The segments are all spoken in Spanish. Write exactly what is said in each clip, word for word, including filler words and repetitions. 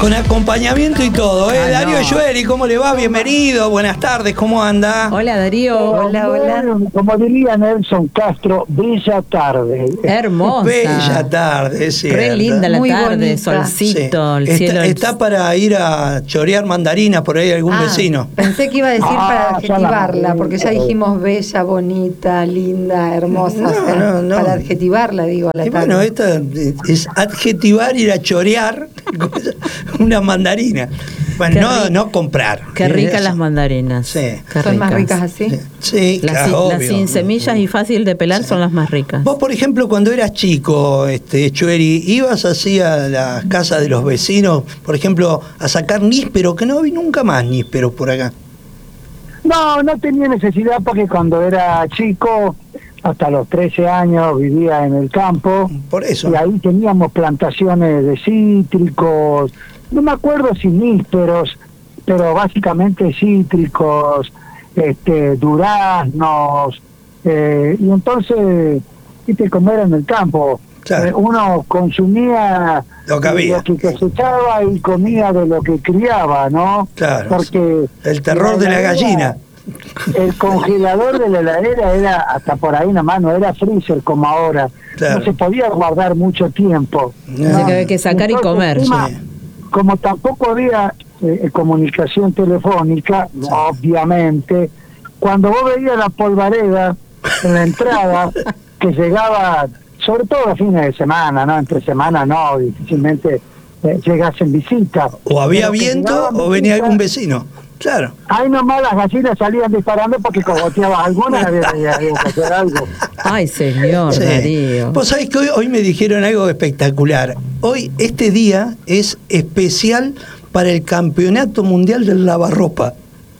Con acompañamiento y todo, ¿eh? Ah, Darío no. Echeverri, ¿cómo le va? Bienvenido, buenas tardes, ¿cómo anda? Hola Darío. Hola, hola. Como diría Nelson Castro, bella tarde. Hermosa. Bella tarde, es cierto. Re linda la Muy tarde, bonita. solcito, Sí. el Está, cielo. está para ir a chorear mandarinas por ahí algún Ah, vecino. Pensé que iba a decir Ah, para ya la adjetivarla, maté. porque ya dijimos bella, bonita, linda, hermosa. No, o sea, no, no. Para adjetivarla, digo, a la Y tarde. bueno, esta es adjetivar, ir a chorear una mandarina. Bueno, Qué no, rico. no comprar. Qué ricas Eso. las mandarinas. Sí. Qué ¿Son más ricas así? Sí, Las, claro, sin- las obvio. sin semillas y fácil de pelar Sí. son las más ricas. Vos, por ejemplo, cuando eras chico, este, Echeverri, ibas así a las casas de los vecinos, por ejemplo, a sacar níspero, que no vi nunca más níspero por acá. No, no tenía necesidad porque cuando era chico, hasta los trece años, vivía en el campo. Por eso. Y ahí teníamos plantaciones de cítricos, no me acuerdo si nísperos, pero básicamente cítricos, este, duraznos, eh, y entonces, viste, como era en el campo, Claro. eh, uno consumía Lo que había. lo que cosechaba y comía de lo que criaba, ¿no? Claro. Porque El terror de la heladera- gallina. El congelador de la heladera era hasta por ahí nada más, no era freezer como ahora. Claro. No se podía guardar mucho tiempo. No. Así que había que sacar y Entonces, comer. encima, Sí. como tampoco había eh, comunicación telefónica, obviamente, cuando vos veías la polvareda en la entrada, que llegaba, sobre todo los fines de semana, ¿no? Entre semana no, difícilmente eh, llegasen visitas. O había Pero que viento llegaban o venía visitas, algún vecino. Claro. ahí nomás las gallinas salían disparando porque cogoteaba alguna y había, había- había que hacer algo. Ay, señor Sí. Darío. Vos sabés que hoy, hoy me dijeron algo espectacular. Hoy, este día es especial para el Campeonato Mundial del Lavarropa.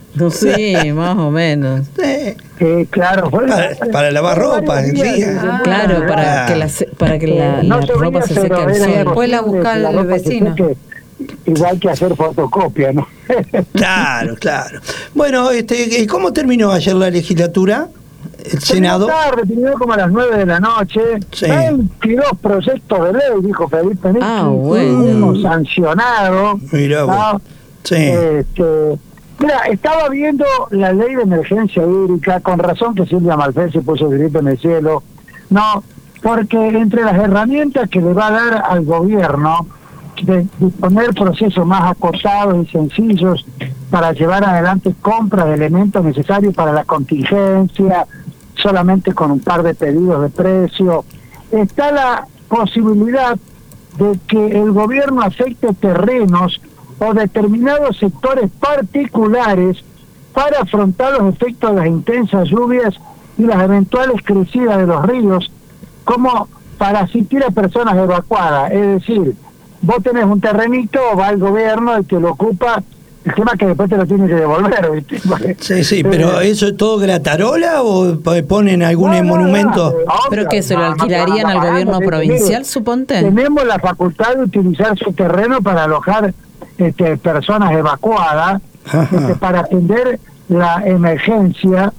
Sí, más o menos. Sí. Eh, claro, fue- Para, para lavar ropa, en varios días, día. Ah, Claro, para Ah. que la, se- para que la, Eh, no la se ropa veía, se pero seque al era sol. Después la imposible busca que el la ropa se vecino. seque, igual que hacer fotocopia, ¿no? Claro, claro. Bueno, este, ¿cómo terminó ayer la legislatura? El Senado. Terminó tarde, terminó como a las nueve de la noche. Sí. veintidós proyectos de ley, dijo Felipe Nixon. Ah, bueno. Uno sancionado. Mirá vos. ¿no? Sí. Este, mira, estaba viendo la ley de emergencia hídrica, con razón que Silvia Malfer se puso el grito en el cielo, no, porque entre las herramientas que le va a dar al gobierno de disponer procesos más acotados y sencillos para llevar adelante compras de elementos necesarios para la contingencia, solamente con un par de pedidos de precio, está la posibilidad de que el gobierno afecte terrenos o determinados sectores particulares para afrontar los efectos de las intensas lluvias y las eventuales crecidas de los ríos, como para asistir a personas evacuadas. Es decir, vos tenés un terrenito, va el gobierno, el que lo ocupa, el tema es que después te lo tiene que devolver, ¿viste? Sí, sí, pero Eh, ¿eso es todo gratarola o p- ponen algún no, no, monumento? no, obvio, ¿Pero que se lo no, no te alquilarían van a al pagar, gobierno no te- provincial, mire, suponte? Tenemos la facultad de utilizar su terreno para alojar este, personas evacuadas, Ajá. este, para atender la emergencia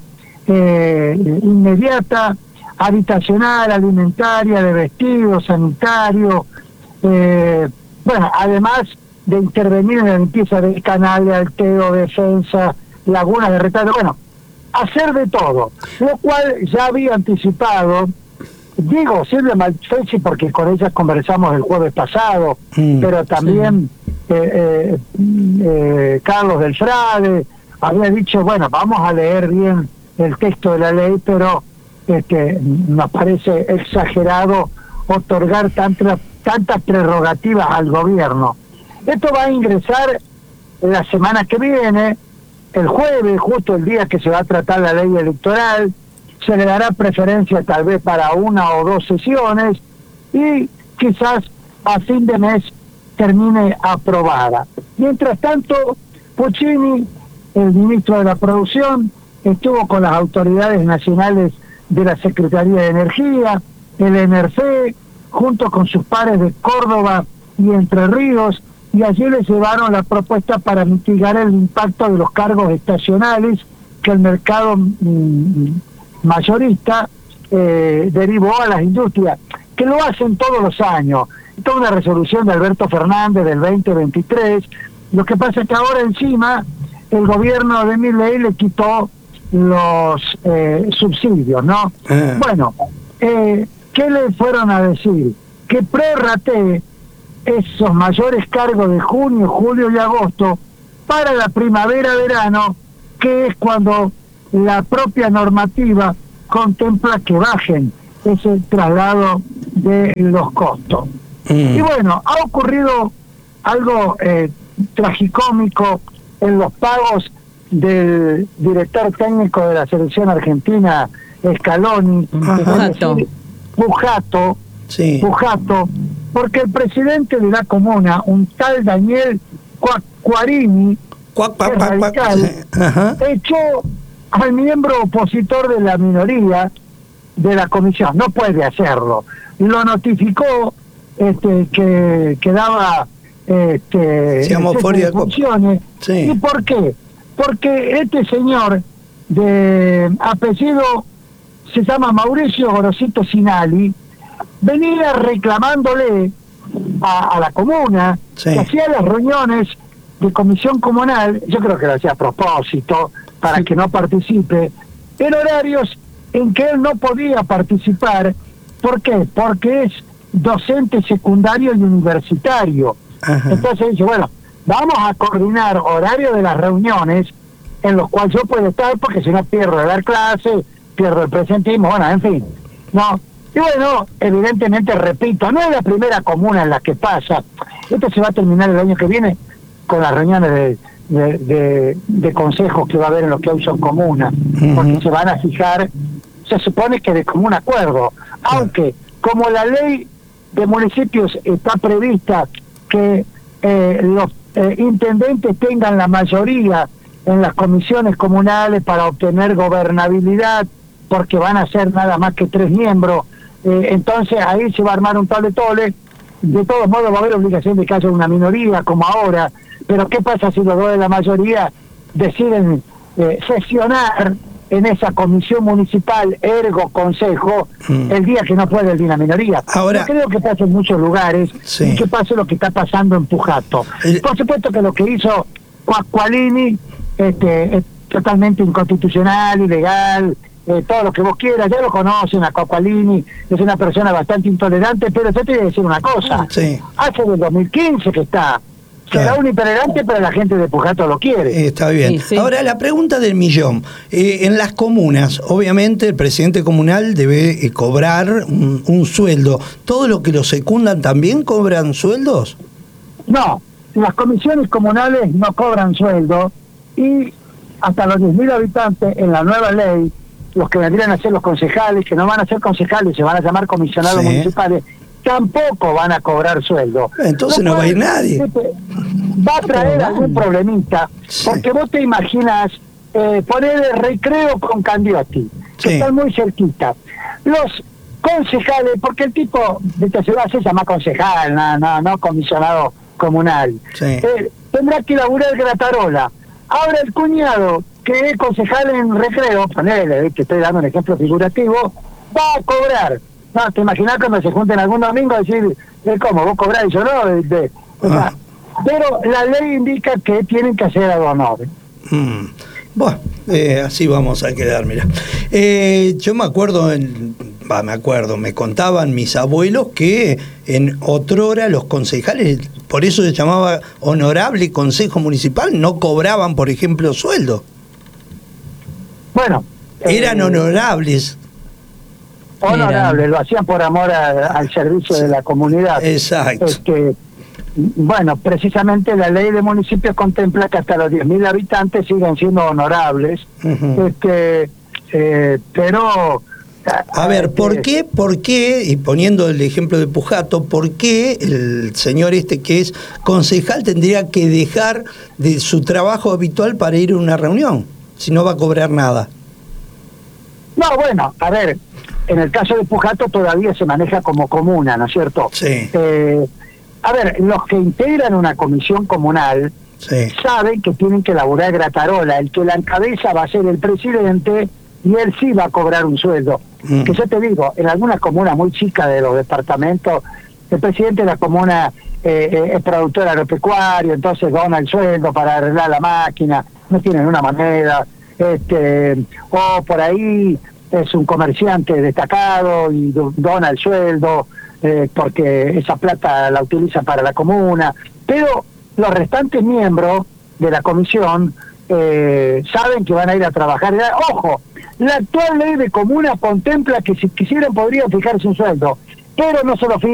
eh, inmediata, habitacional, alimentaria, de vestido, sanitario, eh, bueno, además de intervenir en la limpieza del canal, de alteo, defensa, lagunas de retardo, bueno, hacer de todo, lo cual ya había anticipado, digo Silvia Malfechi porque con ella conversamos el jueves pasado, Mm, pero también eh, eh, eh, Carlos del Frade había dicho, bueno, vamos a leer bien el texto de la ley, pero este, nos parece exagerado otorgar tantas tantas prerrogativas al gobierno. Esto va a ingresar la semana que viene, el jueves, justo el día que se va a tratar la ley electoral, se le dará preferencia tal vez para una o dos sesiones y quizás a fin de mes termine aprobada. Mientras tanto, Puccini, el ministro de la Producción, estuvo con las autoridades nacionales de la Secretaría de Energía, el ENERFE, junto con sus pares de Córdoba y Entre Ríos, y allí les llevaron la propuesta para mitigar el impacto de los cargos estacionales que el mercado mm, mayorista eh, derivó a las industrias. que lo hacen todos los años. Toda una resolución de Alberto Fernández del veinte veintitrés. Lo que pasa es que ahora encima el gobierno de Milei le quitó los eh, subsidios, ¿no? Ah. Bueno, eh, ¿qué le fueron a decir? Que prorratee esos mayores cargos de junio, julio y agosto para la primavera-verano, que es cuando la propia normativa contempla que bajen ese traslado de los costos. Mm. Y bueno, ha ocurrido algo eh, tragicómico en los pagos del director técnico de la selección argentina, Scaloni, Pujato. Pujato, sí. Pujato, porque el presidente de la comuna, un tal Daniel Cuacquiarini, Cuac, cuac, cuac, radical, ajá. echó al miembro opositor de la minoría de la comisión. No puede hacerlo. Lo notificó este, que quedaba este, de funciones. Sí. ¿Y por qué? Porque este señor de apellido se llama Mauricio Gorosito Sinali, venía reclamándole a, a la comuna, sí, que hacía las reuniones de comisión comunal, yo creo que lo hacía a propósito, para sí, que no participe, en horarios en que él no podía participar. ¿Por qué? Porque es docente secundario y universitario. Ajá. Entonces dice, bueno, vamos a coordinar horario de las reuniones en los cuales yo puedo estar, porque si no pierdo de dar clase, pierdo el presentismo, bueno, en fin, ¿no? Y bueno, evidentemente, repito, no es la primera comuna en la que pasa. Esto se va a terminar el año que viene con las reuniones de, de, de, de consejos que va a haber en los que hoy son comunas, uh-huh, porque se van a fijar, se supone que de común acuerdo, aunque como la ley de municipios está prevista que eh, los eh, intendentes tengan la mayoría en las comisiones comunales para obtener gobernabilidad, porque van a ser nada más que tres miembros, eh, entonces ahí se va a armar un tole-tole. De todos modos va a haber obligación de que haya una minoría como ahora, pero ¿qué pasa si los dos de la mayoría deciden eh, sesionar en esa comisión municipal, ergo consejo, mm, el día que no puede el de la minoría? Ahora, yo creo que pasa en muchos lugares, sí, y que pase lo que está pasando en Pujato. El... Por supuesto que lo que hizo Cuacquiarini este, es totalmente inconstitucional, ilegal, eh, todo lo que vos quieras, ya lo conocen a Cuacquiarini, es una persona bastante intolerante, pero yo te voy a decir una cosa, sí, hace del dos mil quince que está, será claro, un intolerante, pero la gente de Pujato lo quiere. Eh, está bien. Sí, sí. Ahora, la pregunta del millón. Eh, en las comunas, obviamente, el presidente comunal debe eh, cobrar un, un sueldo. ¿Todo lo que lo secundan también cobran sueldos? No, las comisiones comunales no cobran sueldo, y hasta los diez mil habitantes, en la nueva ley, los que vendrían a ser los concejales, que no van a ser concejales, se van a llamar comisionados, sí, municipales, tampoco van a cobrar sueldo. Entonces no va a ir nadie. Va a traer algún problemita, sí, porque vos te imaginas eh, poner el Recreo con Candioti, que sí, están muy cerquita. Los concejales, porque el tipo de esta ciudad se llama concejal, no, no, no comisionado comunal, sí, eh, tendrá que laburar Gratarola. Ahora el cuñado, que es concejal en Recreo, ponele, que estoy dando un ejemplo figurativo, va a cobrar. No, te imaginas cuando se junten algún domingo a decir, ¿cómo? ¿Vos cobrás? Y yo no, de, de, o sea, ah. Pero la ley indica que tienen que hacer algo honor. Mm. Bueno, eh, así vamos a quedar, mira. Eh, yo me acuerdo, en, bah, me acuerdo, me contaban mis abuelos que en otrora los concejales, por eso se llamaba honorable consejo municipal, no cobraban, por ejemplo, sueldo. Bueno. Eran eh, honorables. Honorables, lo hacían por amor a, al servicio, sí, de la comunidad. Exacto. Este, bueno, precisamente la ley de municipios contempla que hasta los diez mil habitantes siguen siendo honorables. Uh-huh. Este, eh, pero... A ver, ¿por qué, por qué, y poniendo el ejemplo de Pujato, por qué el señor este que es concejal tendría que dejar de su trabajo habitual para ir a una reunión, si no va a cobrar nada? No, bueno, a ver, en el caso de Pujato todavía se maneja como comuna, ¿no es cierto? Sí. Eh, a ver, los que integran una comisión comunal, sí, saben que tienen que elaborar Gratarola. El que la encabeza va a ser el presidente y él sí va a cobrar un sueldo. Mm. Que yo te digo, en algunas comunas muy chicas de los departamentos, el presidente de la comuna eh, eh, es productor agropecuario, entonces dona el sueldo para arreglar la máquina, no tienen una moneda, este, o por ahí es un comerciante destacado y do- dona el sueldo, eh, porque esa plata la utiliza para la comuna, pero los restantes miembros de la comisión eh, saben que van a ir a trabajar. Ojo, la actual ley de comuna contempla que si quisieran podrían fijarse un sueldo, pero no se lo fijan.